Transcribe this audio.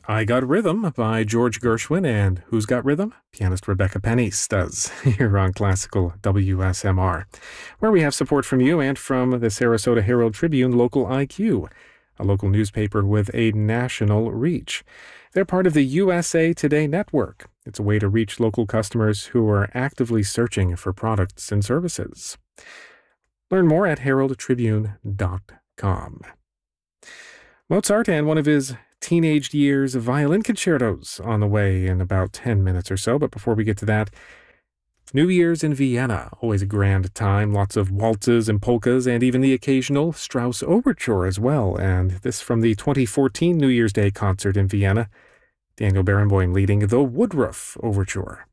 I Got Rhythm by George Gershwin, and Who's Got Rhythm? Pianist Rebecca Pennies does, here on Classical WSMR, where we have support from you and from the Sarasota Herald Tribune Local IQ, a local newspaper with a national reach. They're part of the USA Today network. It's a way to reach local customers who are actively searching for products and services. Learn more at heraldtribune.com. Mozart and one of his teenage years violin concertos on the way in about 10 minutes or so. But before we get to that, New Year's in Vienna, always a grand time, lots of waltzes and polkas, and even the occasional Strauss overture as well. And this from the 2014 New Year's Day concert in Vienna, Daniel Barenboim leading the Woodruff Overture.